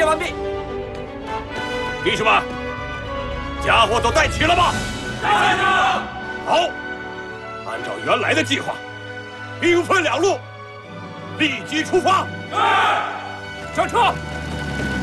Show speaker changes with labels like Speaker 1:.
Speaker 1: 接完毕。
Speaker 2: 弟兄们，家伙都带齐了吗？带齐了。好，按照原来的计划，兵分两路，立即出发。
Speaker 1: 上车。